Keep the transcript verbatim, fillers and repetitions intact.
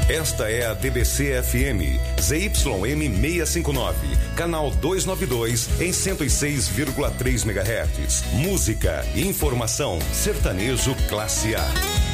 Esta é a D B C F M, Z Y M seiscentos e cinquenta e nove, canal duzentos e noventa e dois, em cento e seis vírgula três megahertz. Música, informação, sertanejo classe A.